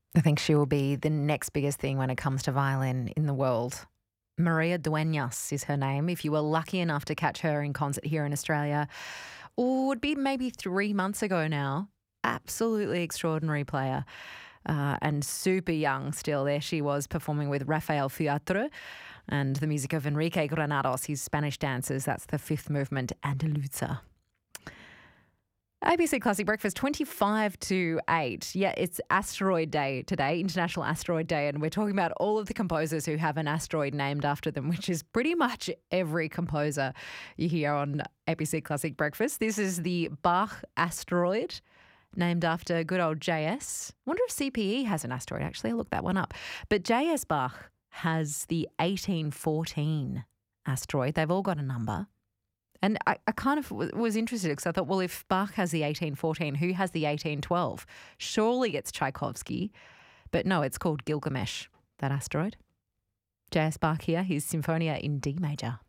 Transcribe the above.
I think she will be the next biggest thing when it comes to violin in the world. Maria Dueñas is her name. If you were lucky enough to catch her in concert here in Australia, would be maybe 3 months ago now. Absolutely extraordinary player and super young still. There she was performing with Rafael Fiatre and the music of Enrique Granados, his Spanish dancers. That's the fifth movement, Andaluza. ABC Classic Breakfast, 25 to 8. Yeah, it's Asteroid Day today, International Asteroid Day, and we're talking about all of the composers who have an asteroid named after them, which is pretty much every composer you hear on ABC Classic Breakfast. This is the Bach asteroid, named after good old JS. Wonder if CPE has an asteroid, actually. I'll look that one up. But JS Bach has the 1814 asteroid. They've all got a number. And I kind of was interested because I thought, well, if Bach has the 1814, who has the 1812? Surely it's Tchaikovsky. But no, it's called Gilgamesh, that asteroid. J.S. Bach here, his Sinfonia in D major.